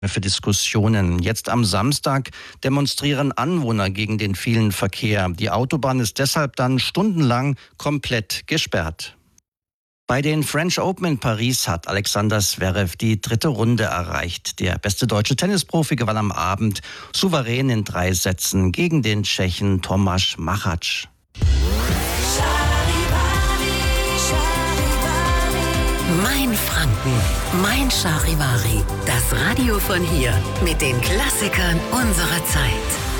für Diskussionen. Jetzt am Samstag demonstrieren Anwohner gegen den vielen Verkehr. Die Autobahn ist deshalb dann stundenlang komplett gesperrt. Bei den French Open in Paris hat Alexander Zverev die 3. Runde erreicht. Der beste deutsche Tennisprofi gewann am Abend souverän in 3 Sätzen gegen den Tschechen Tomáš Machač. Mein Franken, mein Charivari, das Radio von hier mit den Klassikern unserer Zeit.